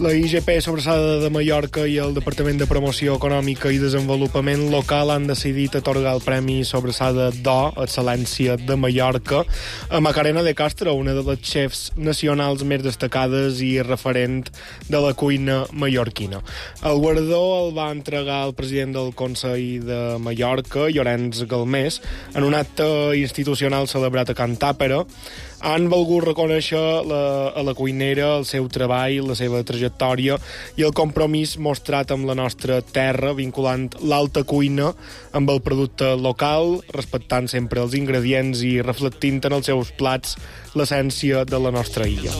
La IGP Sobrassada de Mallorca i el Departament de Promoció Econòmica i Desenvolupament Local han decidit atorgar el Premi Sobrassada d'Or, Excel·lència de Mallorca, a Macarena de Castro, una de les xefs nacionals més destacades i referent de la cuina mallorquina. El guardó el va entregar el president del Consell de Mallorca, Llorenç Galmés, en un acte institucional celebrat a Can Tàpera. Han volgut reconèixer a la cuinera el seu treball, la seva trajectòria i el compromís mostrat amb la nostra terra, vinculant l'alta cuina amb el producte local, respectant sempre els ingredients i reflectint en els seus plats l'essència de la nostra illa.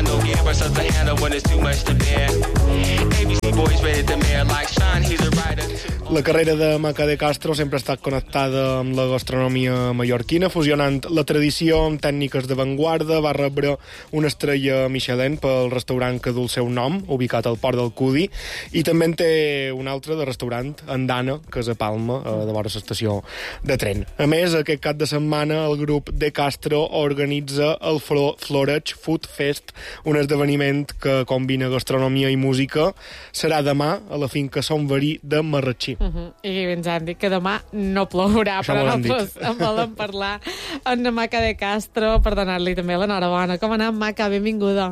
La carrera de Maca de Castro sempre ha estat connectada amb la gastronomia mallorquina, fusionant la tradició amb tècniques d'avantguarda. Va rebre una estrella Michelin pel restaurant que du el seu nom, ubicat al Port del Cudi, i també en té un altre de restaurant, Andana, que és a Palma, de vora l'estació de tren. A més, aquest cap de setmana el grup de Castro organitza el Floreig Food Fest, un esdeveniment que combina gastronomia i música. Serà demà a la finca Son Verí de Marratxí. I ens han dit que demà no plourà, això però nosaltres en volem parlar amb la Maca de Castro per donar-li també l'enhorabona. Com ha anat, Maca? Benvinguda.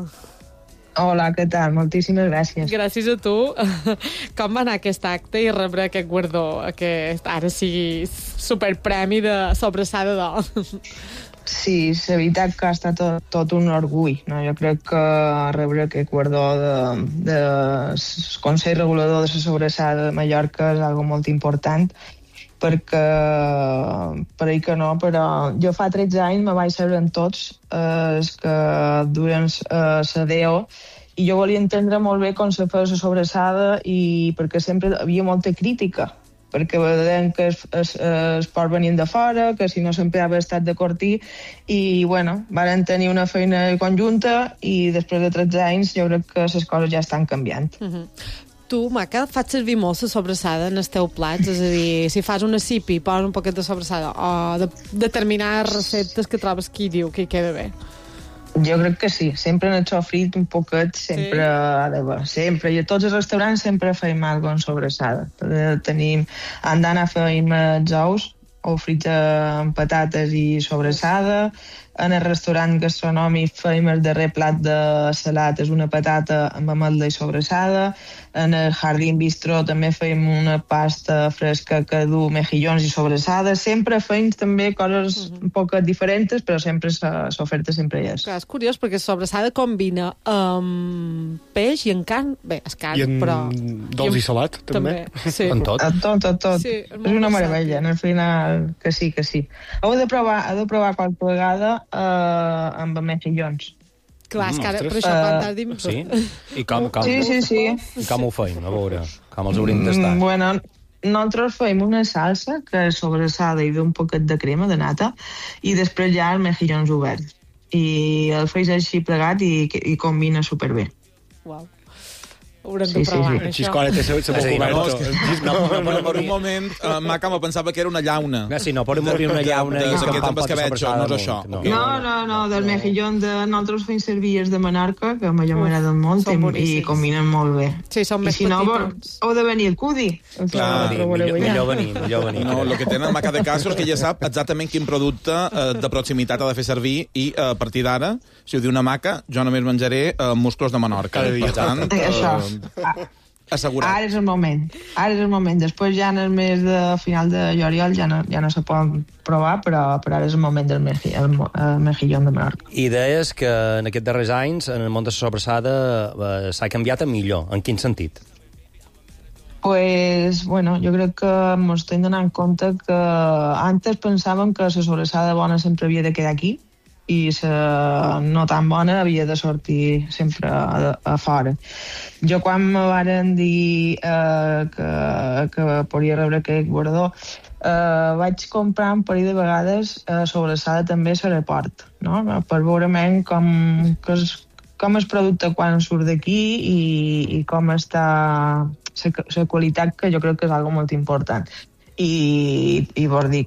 Hola, què tal? Moltíssimes gràcies. Gràcies a tu. Com va anar aquest acte i rebre aquest guardó, aquest ara sigui superpremi de Sobrassada d'Or? Sí, és veritat que ha estat tot un orgull, no? Jo crec que rebre aquest guardó del Consell Regulador de la Sobrassada de Mallorca és algo molt important, perquè pareix que no, però jo fa 13 anys me vaig saber en tots els que duren la DO, i jo volia entendre molt bé com se feia la sobrassada, i perquè sempre hi havia molta crítica, perquè veiem que es port venien de fora, que si no sempre havia estat de cortí, i bueno, varen tenir una feina conjunta, i després de 13 anys jo crec que les coses ja estan canviant. Tu, Maca, fas servir molt la sobrassada en els teus plats? És a dir, si fas una cipi i poses un poquet de sobrassada, o determinades receptes que trobes que hi diu que hi queda bé? Jo crec que sí, sempre en el sofrit un poquet sempre ha d'haver, sempre, i a tots els restaurants sempre feim alguna cosa sobrassada. Tenim, andant a feim els ous, o frits amb patates i sobrassada. En el restaurant gastronòmic feim el darrer plat de salat, és una patata amb ametla i sobrassada. En el Jardín Bistro també feim una pasta fresca que du mejillons i sobrassada. Sempre feim també coses un poc diferents, però sempre l'oferta sempre hi és. Clar, és curiós perquè sobrassada combina peix i en carn, bé, és carn, I en però... dolç i salat, també. Sí. En tot. Tot. Sí, és una meravella, al final que sí. Heu de provar qualque vegada amb mejillons. Clar, és que ara, per això quan t'has dit... Sí? I com Sí. I com ho feim? A veure, com els hauríem d'estar? Bueno, nosaltres feim una salsa que és sobrassada i ve un poquet de crema, de nata, i després hi ha els mejillons oberts. I el feis així plegat i combina superbé. Uau. Haurem de provar, això. Xiscola té la boca oberta. No, per un moment, Maca me pensava que era una llauna. Sí, no podem obrir una llauna i aquest amb escabetxo, no és això. No, del mejillón de nosaltres fem servies de Menorca, que a mi m'agraden molt i combinen molt bé. Sí, són més petitons. I si no, heu de venir al Cudi. Millor venir. No, el que tenen Maca de Castro és que ja sap exactament quin producte de proximitat ha de fer servir, i a partir d'ara, si ho diu una Maca, jo només menjaré musclos de Menorca. Per tant, assegurat. Ara és el moment. Després ja en el mes de final de juliol ja no se poden provar, però ara és el moment del mejillón de Menorca. I deies que en aquests darrers anys en el món de la sobrassada s'ha canviat a millor. En quin sentit? Pues, bueno, jo crec que ens estem donant compte que antes pensàvem que la sobrassada bona sempre havia de quedar aquí, i la no tan bona havia de sortir sempre a fora. Jo quan me varen dir que podria rebre aquest guardó, vaig comprar un parell de vegades sobrassada també a l'aeroport, no? Per veure com és producte quan surt d'aquí i com està la qualitat, que jo crec que és algo molt important. I vol dir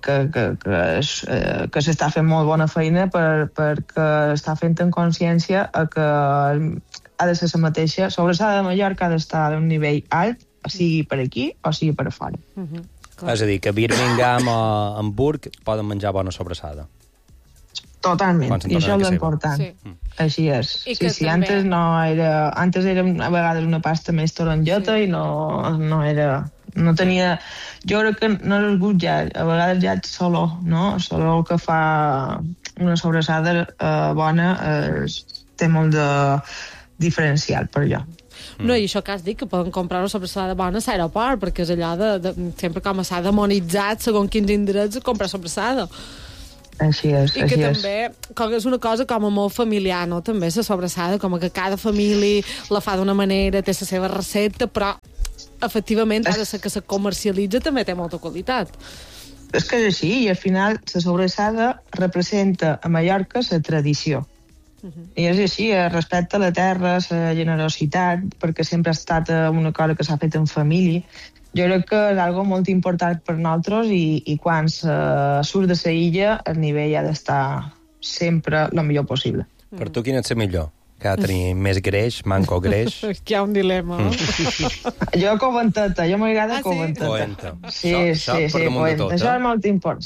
que s'està fent molt bona feina perquè està fent en consciència que ha de ser la mateixa. Sobrassada de Mallorca ha d'estar d'un nivell alt, sigui per aquí o sigui per a fora. És a dir, que a Birmingham o a Hamburg poden menjar bona sobrassada. Totalment, i això és l'important. Sí. Així és. I que Sí, també... antes era a vegades una pasta més taronjota i no era... No tenia... Jo crec que no era el gust ja, a vegades ja ets solo, no? Solo el que fa una sobrassada bona té molt de diferencial per allò. No, i això que has dit, que poden comprar una sobrassada bona a l'aeroport, perquè és allò de sempre com s'ha demonitzat, segons quins indrets, comprar sobrassada. Així és, I que també és una cosa com a molt familiar, no? També la sobrassada, com que cada família la fa d'una manera, té la seva recepta, però efectivament, ara que se comercialitza també té molta qualitat. És que és així, i al final la sobrassada representa a Mallorca la tradició. I és així, respecte a la terra, la generositat, perquè sempre ha estat una cosa que s'ha fet en família. Jo crec que és algo molt important per nosaltres i quan surt de la illa el nivell ha d'estar sempre el millor possible. Per tu, quin és el millor? Que ha de tenir més greix, manco greix? Que hi ha un dilema. Jo coventeta, jo m'agrada sí? coventeta. Coventa. Sí, Això per damunt de tot, això és molt important.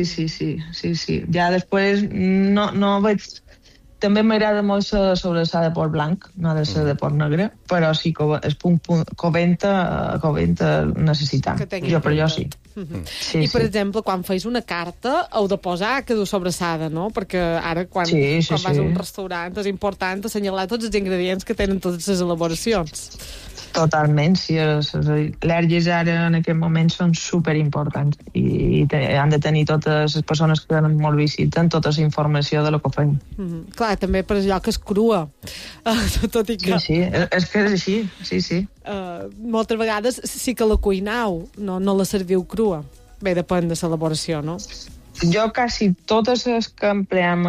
Sí. Ja després no veig... També m'agrada molt la sobrassada de porc blanc, no ha de ser de porc negre, però sí, és coventa necessitant. Jo per jo sí. I, per exemple, quan feis una carta, heu de posar que du sobrassada, no? Perquè ara, quan vas a un restaurant, és important assenyalar tots els ingredients que tenen totes les elaboracions. Totalment, sí. Les al·lèrgies ara, en aquest moment, són superimportants i han de tenir totes les persones que molt visiten tota la informació de lo que fem. Clar, també per allò que és crua. Tot i que... Sí, és que és així, sí. Moltes vegades sí que la cuinau, no la serviu crua. Bé, depèn de l'elaboració, no? Jo quasi totes les que empleem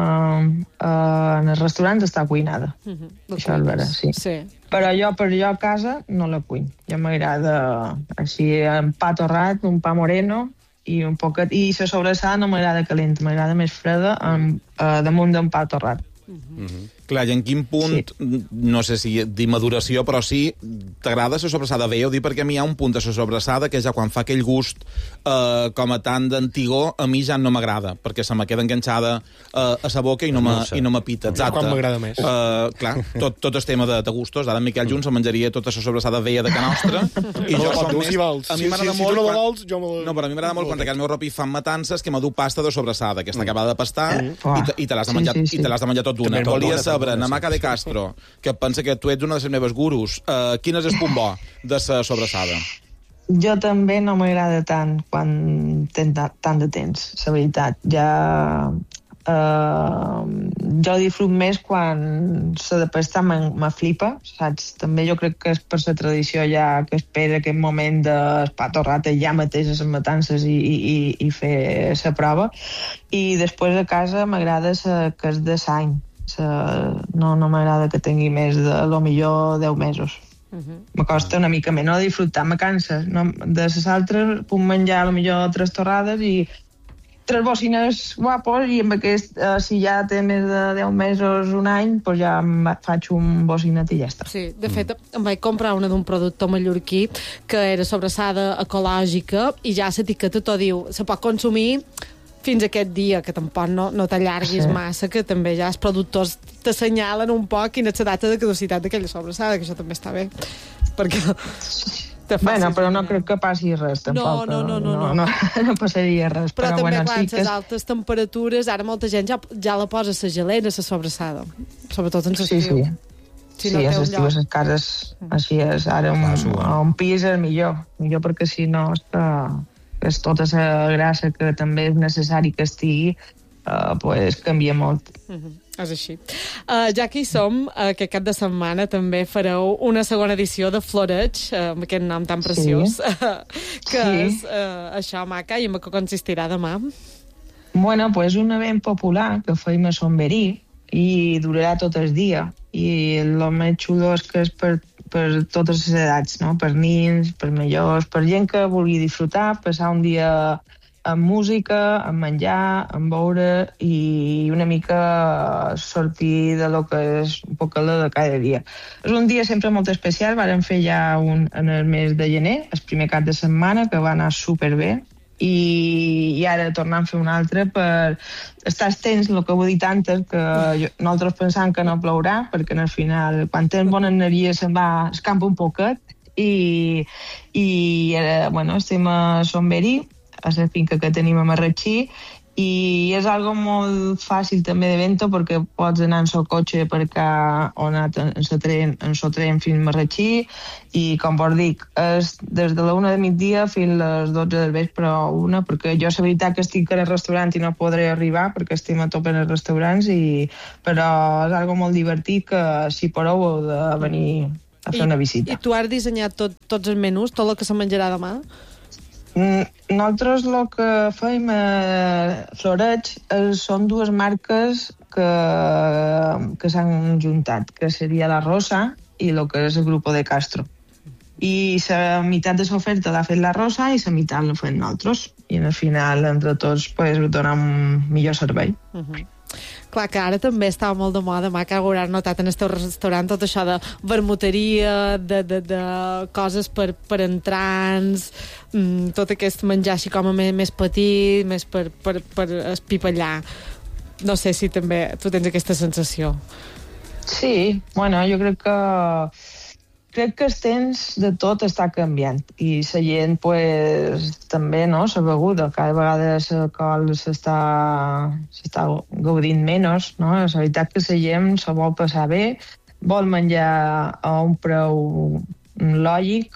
en els restaurants està cuinada. Això és vera, sí. Però jo a casa no la cuin. Jo m'agrada així un pa torrat, un pa moreno i un poquet... I la sobrassada no m'agrada calenta, m'agrada més freda damunt d'un pa torrat. Clar, i en quin punt, no sé si dir maduració, però sí, t'agrada la sobrassada bé? Ho dic perquè a mi hi ha un punt de la sobrassada que ja quan fa aquell gust com a tant d'antigor, a mi ja no m'agrada, perquè se me queda enganxada a la boca i no m'apita. Exacte. Quan m'agrada més. Clar, tot el tema de gustos. Ara en Miquel Junts se menjaria tota la sobrassada vella de Can Nostra. I jo som més... A mi m'agrada molt... Si tu no la vols, jo me la... No, però a mi m'agrada molt quan a casa meu ropi fan matances que m'adu pasta de sobrassada, que està acabada de pastar i te l'has de menjar tot d'una. Volia saber, na Maca de Castro, que pensa que tu ets una de les meves gurus, quin és el punt bo de la sobrassada? Jo també no m'agrada tant quan tens tant de temps, la veritat. Jo disfrut més quan la de pasta me flipa, saps? També jo crec que és per la tradició ja que espera aquest moment d'espa torrat ja mateix a les matances i fer la prova. I després a casa m'agrada que és de l'any. No m'agrada que tingui més de lo millor 10 mesos. Me costa una mica més, no disfrutar, me cansa. De les altres puc menjar a lo millor 3 torrades i 3 bocines guapos i amb aquest, si ja té més de 10 mesos, un any, doncs ja faig un bocinet i ja està. Sí, de fet, em vaig comprar una d'un producte mallorquí que era sobrassada ecològica i ja l'etiqueta t'ho diu, se pot consumir fins a aquest dia, que tampoc no t'allarguis massa, que també ja els productors t'assenyalen un poc quina és la data de caducitat d'aquella sobrassada, que això també està bé, perquè... Bueno, però no crec que passi res, tampoc. No passaria res. Però també, clar, les altes temperatures, ara molta gent ja la posa a la gelera, la sobrassada, sobretot en l'estiu. Sí, a l'estiu, a les cases, així és. Ara un pis és millor perquè si no és tota la grassa que també és necessari que estigui, pues canvia molt. És així. Ja que hi som, aquest cap de setmana també fareu una segona edició de Floreig, amb aquest nom tan preciós, que és això, Maca, i en què consistirà demà? Bueno, pues un event popular que feim a Somberí i durarà tot el dia. I el més xulo és que és per totes les edats, no? Per nins, per majors, per gent que vulgui disfrutar, passar un dia amb música, amb menjar, amb beure i una mica sortir de lo que és un poc el de cada dia. És un dia sempre molt especial, vàrem fer ja un en el mes de gener, el primer cap de setmana, que va anar superbé, i ara tornem a fer un altre per estar tens, el que ho he dit antes, que nosaltres pensam que no plourà, perquè al final, quan tens bona energia, se'n va, escampa un poquet, i ara, bueno, estem a Somberi, a la finca que tenim a Marratxí, i és algo molt fàcil també de vento perquè pots anar en el cotxe per cá o anar en el tren fins a Marratxí i, com vos dic, és des de la 1 de migdia fins a les 12 del vespre o 1, perquè jo la veritat que estic al restaurant i no podré arribar perquè estem a tope en els restaurants, però és algo molt divertit que si podeu heu de venir a fer una visita. I tu has dissenyat tots els menús, tot el que se menjarà demà? Nosaltres el que fem a Floreig són dues marques que s'han juntat, que seria la Rosa i el que és el Grupo de Castro. I la meitat de l'oferta l'ha fet la Rosa i la meitat l'ha fet nosaltres. I al final, entre tots, donem un millor servei. Clar que ara també estava molt de moda, que hauràs notat en el teu restaurant tot això de vermuteria, de coses per entrants, tot aquest menjar així com a més petit, més per espipallar. No sé si també tu tens aquesta sensació. Sí, bueno, jo crec que el temps de tot està canviant i la gent també, no, la beguda, cada vegada l'alcohol s'està gaudint menys, no? La veritat que la gent se vol passar bé, vol menjar a un preu lògic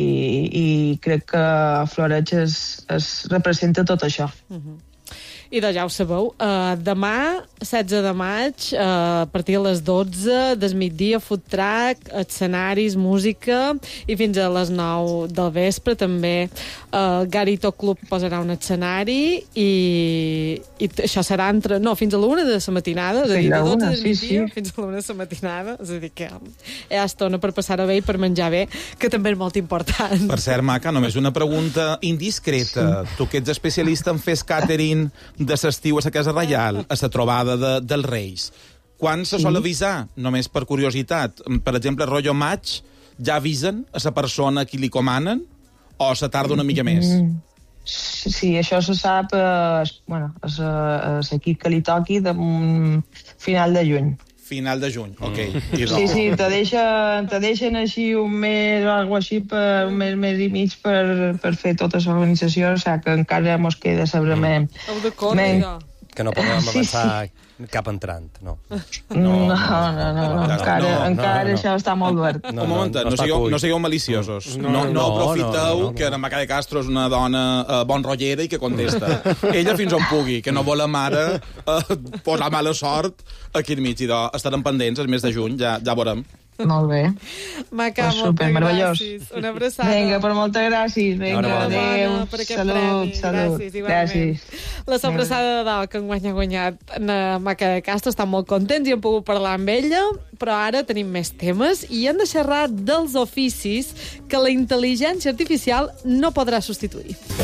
i crec que Floreig es representa tot això. I doncs ja ho sabeu, demà, 16 de maig, a partir de les 12, del migdia, food truck, escenaris, música, i fins a les 9 del vespre també Garito Club posarà un escenari i això serà fins a l'1 de la matinada, és a dir, de 12 del migdia fins a l'1 de la matinada, és a dir, que hi ha estona per passar-ho bé i per menjar bé, que també és molt important. Per cert, Maca, només una pregunta indiscreta. Tu que ets especialista en fer catering de l'estiu a la Casa Reial, a la trobada dels Reis. Quan se sol avisar? Només per curiositat. Per exemple, rotllo maig, ja avisen a la persona a qui li comanen o se tarda una mica més? Sí, això se sap a l'equip que li toqui de final de juny. Final de juny, ok. Sí, te deixen així un mes o alguna així, per un mes i mig per fer tota l'organització, o sigui que encara mos queda saber més. Heu de córrer, que no podem avançar cap entrant, no. No, encara això està molt verd. Un moment, no sigueu maliciosos. No aprofiteu que la Maca de Castro és una dona bon rotllera i que contesta. Ella fins on pugui, que no vol la mare posar mala sort aquí enmig. I estarem pendents el mes de juny, ja veurem. Molt bé. Maca, moltes gràcies. Una abraçada. Vinga, per moltes gràcies. Vinga, adéu. Salut. Gràcies. La sobrassada de dol que enguany ha guanyat la Maca de Castro, estan molt contents i hem pogut parlar amb ella, però ara tenim més temes i hem de xerrar dels oficis que la intel·ligència artificial no podrà substituir.